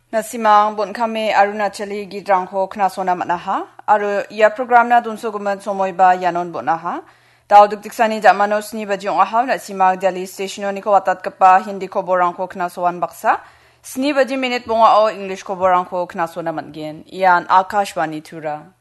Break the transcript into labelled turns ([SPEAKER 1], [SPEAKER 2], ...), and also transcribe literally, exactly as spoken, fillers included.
[SPEAKER 1] Nasimang bon kami Arunachali gidrangho knasona manaha aru ya program na dunso gumat somoy ba yanon bonaha taw duktiksani jamanos ni bajong ahaw nasimang Delhi station ni ko watat kapa hindi ko borangko knasoan baksa sni baji minute bonga o English ko borangko knasona matgen iyan Akashvani Tura